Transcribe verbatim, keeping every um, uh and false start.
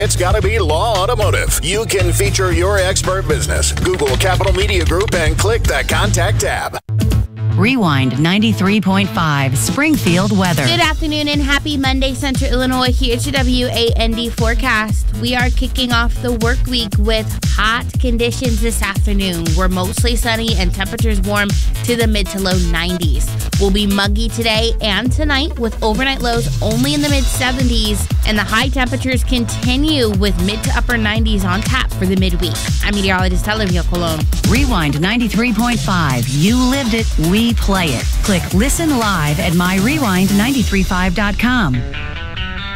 It's gotta be Law Automotive. You can feature your expert business. Google Capital Media Group and click the Contact tab. Rewind ninety-three point five Springfield weather. Good afternoon and happy Monday, Central Illinois. Here's your W A N D forecast. We are kicking off the work week with hot conditions this afternoon. We're mostly sunny and temperatures warm to the mid to low nineties. We'll be muggy today and tonight with overnight lows only in the mid seventies, and the high temperatures continue with mid to upper nineties on tap for the midweek. I'm meteorologist Olivia Colon. Rewind ninety-three point five. You lived it, we play it. Click listen live at my rewind nine three five dot com.